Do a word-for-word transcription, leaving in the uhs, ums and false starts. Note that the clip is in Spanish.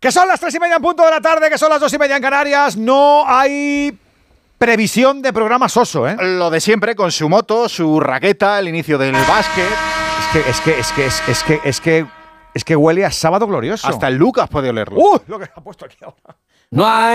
Que son las tres y media en punto de la tarde, que son las dos y media en Canarias. No hay previsión de programa soso, ¿eh? Lo de siempre, con su moto, su raqueta, el inicio del básquet. Es que, es que, es que, es, es que, es que, es que huele a sábado glorioso. Hasta el Lucas puede olerlo. ¡Uh! Lo que ha puesto aquí ahora. No hay